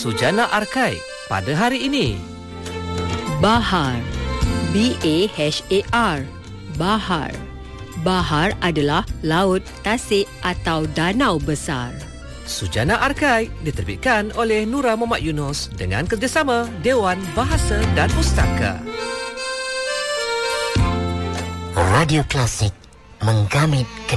Sujana Arkai pada hari ini. Bahar, B-A-H-A-R, Bahar. Bahar adalah laut, tasik atau danau besar. Sujana Arkai diterbitkan oleh Nura Muhammad Yunus dengan kerjasama Dewan Bahasa dan Pustaka. Radio Klasik menggamit